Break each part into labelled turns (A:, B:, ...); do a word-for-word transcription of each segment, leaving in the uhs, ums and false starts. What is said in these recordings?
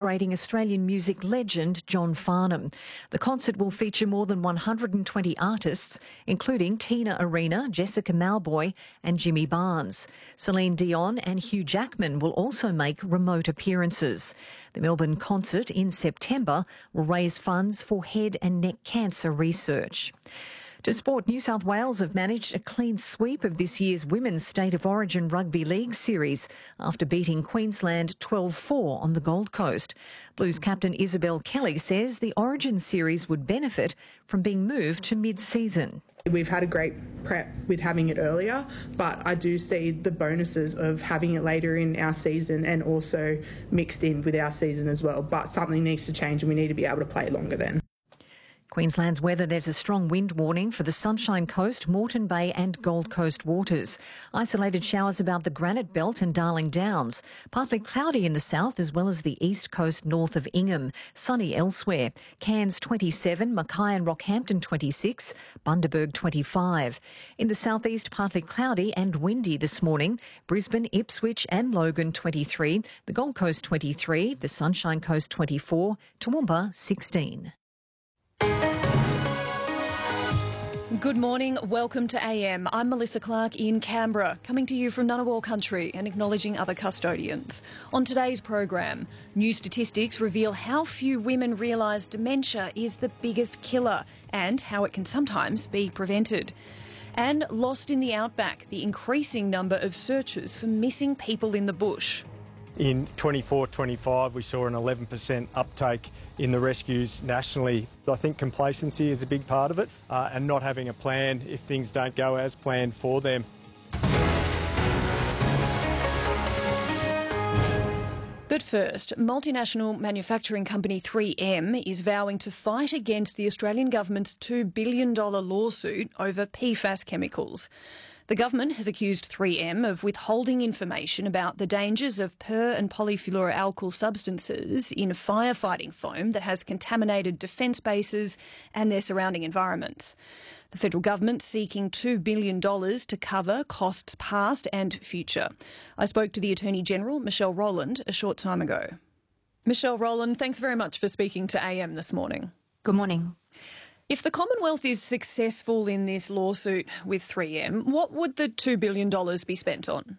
A: celebrating Australian music legend John Farnham. The concert will feature more than one hundred twenty artists, including Tina Arena, Jessica Mauboy and Jimmy Barnes. Celine Dion and Hugh Jackman will also make remote appearances. The Melbourne concert in September will raise funds for head and neck cancer research. To sport, New South Wales have managed a clean sweep of this year's Women's State of Origin Rugby League series after beating Queensland twelve four on the Gold Coast. Blues captain Isabel Kelly says the Origin series would benefit from being moved to mid-season.
B: We've had a great prep with having it earlier, but I do see the bonuses of having it later in our season and also mixed in with our season as well. But something needs to change and we need to be able to play longer then.
A: Queensland's weather, there's a strong wind warning for the Sunshine Coast, Moreton Bay and Gold Coast waters. Isolated showers about the Granite Belt and Darling Downs. Partly cloudy in the south as well as the east coast north of Ingham. Sunny elsewhere. Cairns twenty-seven, Mackay and Rockhampton twenty-six, Bundaberg twenty-five. In the southeast, partly cloudy and windy this morning. Brisbane, Ipswich and Logan twenty-three, the Gold Coast twenty-three, the Sunshine Coast twenty-four, Toowoomba sixteen.
C: Good morning, welcome to A M. I'm Melissa Clark in Canberra, coming to you from Ngunnawal country and acknowledging other custodians. On today's program, new statistics reveal how few women realise dementia is the biggest killer and how it can sometimes be prevented. And lost in the outback, the increasing number of searches for missing people in the bush.
D: In twenty-four twenty-five, we saw an eleven percent uptake in the rescues nationally. I think complacency is a big part of it, uh, and not having a plan if things don't go as planned for them.
C: But first, multinational manufacturing company three M is vowing to fight against the Australian government's two billion dollars lawsuit over P FAS chemicals. The government has accused three M of withholding information about the dangers of per- and polyfluoroalkyl substances in firefighting foam that has contaminated defence bases and their surrounding environments. The federal government seeking two billion dollars to cover costs past and future. I spoke to the Attorney-General, Michelle Rowland, a short time ago. Michelle Rowland, thanks very much for speaking to A M this morning.
E: Good morning.
C: If the Commonwealth is successful in this lawsuit with three M, what would the two billion dollars be spent on?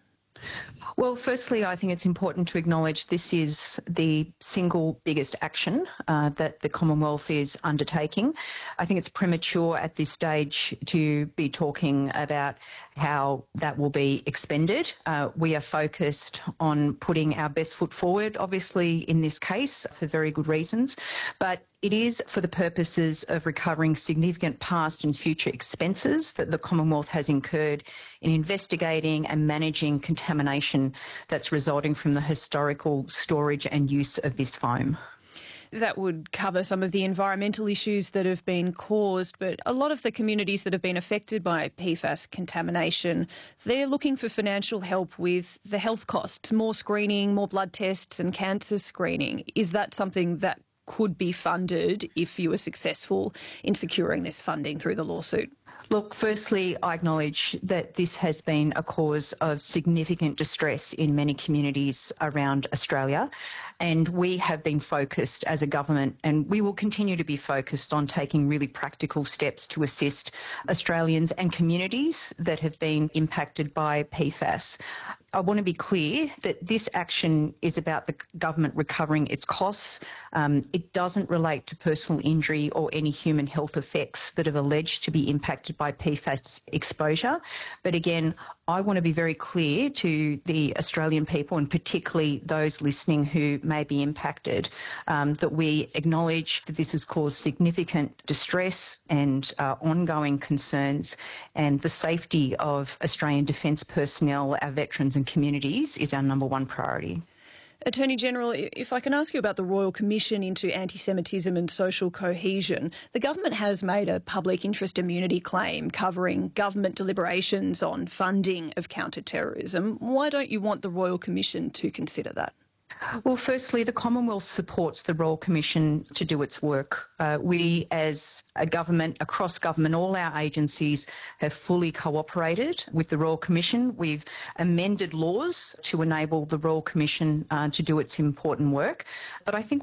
E: Well, firstly, I think it's important to acknowledge this is the single biggest action uh, that the Commonwealth is undertaking. I think it's premature at this stage to be talking about how that will be expended. Uh, we are focused on putting our best foot forward, obviously, in this case, for very good reasons, but it is for the purposes of recovering significant past and future expenses that the Commonwealth has incurred in investigating and managing contamination that's resulting from the historical storage and use of this foam.
C: That would cover some of the environmental issues that have been caused, but a lot of the communities that have been affected by P FAS contamination, they're looking for financial help with the health costs, more screening, more blood tests and cancer screening. Is that something that could be funded if you were successful in securing this funding through the lawsuit?
E: Look, firstly, I acknowledge that this has been a cause of significant distress in many communities around Australia, and we have been focused as a government, and we will continue to be focused on taking really practical steps to assist Australians and communities that have been impacted by P FAS. I want to be clear that this action is about the government recovering its costs. Um, it doesn't relate to personal injury or any human health effects that have alleged to be impacted by P FAS exposure. But again, I want to be very clear to the Australian people, and particularly those listening who may be impacted, um, that we acknowledge that this has caused significant distress and uh, ongoing concerns, and the safety of Australian Defence personnel, our veterans and communities is our number one priority.
C: Attorney-General, if I can ask you about the Royal Commission into Anti-Semitism and Social Cohesion, the government has made a public interest immunity claim covering government deliberations on funding of counter-terrorism. Why don't you want the Royal Commission to consider that?
E: Well, firstly, the Commonwealth supports the Royal Commission to do its work. Uh, we, as a government, across government, all our agencies have fully cooperated with the Royal Commission. We've amended laws to enable the Royal Commission uh, to do its important work. But I think